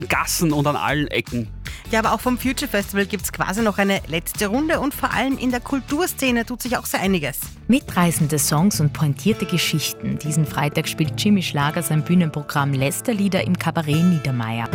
Gassen und an allen Ecken. Ja, aber auch vom Future Festival gibt es quasi noch eine letzte Runde und vor allem in der Kulturszene tut sich auch so einiges. Mitreißende Songs und pointierte Geschichten. Diesen Freitag spielt Jimmy Schlager sein Bühnenprogramm Lästerlieder im Kabarett Niedermeyer.